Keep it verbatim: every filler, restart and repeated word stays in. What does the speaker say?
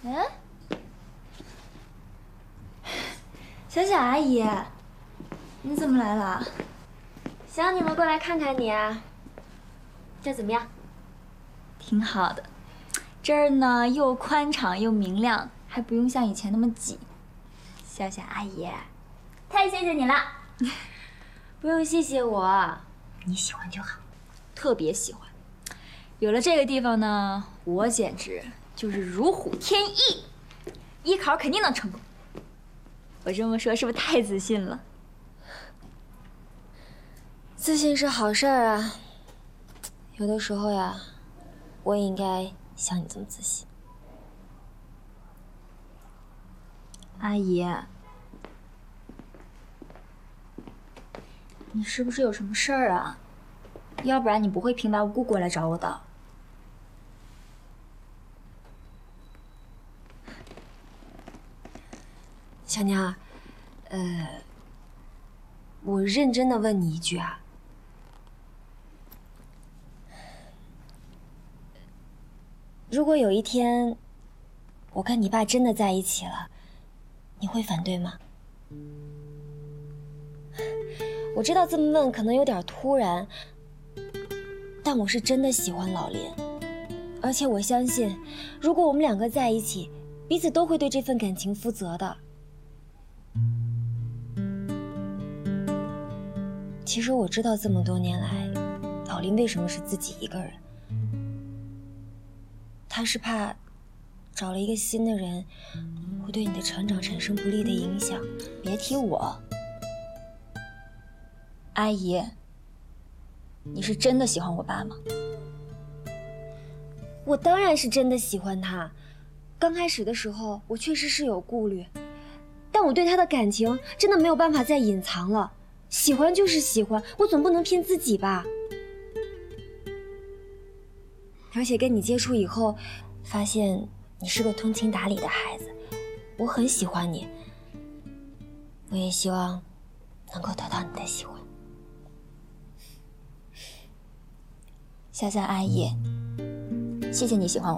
哎，小小阿姨，你怎么来了？ 想你了，过来看看你啊。这怎么样？ 挺好的，这儿呢又宽敞又明亮，还不用像以前那么挤。小小阿姨，太谢谢你了。 不用谢谢我， 你喜欢就好，特别喜欢。有了这个地方呢，我简直就是如虎添翼，艺考肯定能成功。我这么说是不是太自信了？ 自信是好事儿啊，有的时候呀，我也应该像你这么自信。 阿姨，你是不是有什么事儿啊？要不然你不会平白无故过来找我的。 小娘，呃，我认真的问你一句啊，如果有一天我跟你爸真的在一起了，你会反对吗？我知道这么问可能有点突然，但我是真的喜欢老林，而且我相信，如果我们两个在一起，彼此都会对这份感情负责的。其实我知道这么多年来，老林为什么是自己一个人，他是怕找了一个新的人会对你的成长产生不利的影响。 别提我，阿姨，你是真的喜欢我爸吗？ 我当然是真的喜欢他，刚开始的时候我确实是有顾虑，但我对他的感情真的没有办法再隐藏了。喜欢就是喜欢，我总不能骗自己吧。而且跟你接触以后，发现你是个通情达理的孩子，我很喜欢你。我也希望能够得到你的喜欢。 小小阿姨，谢谢你喜欢我。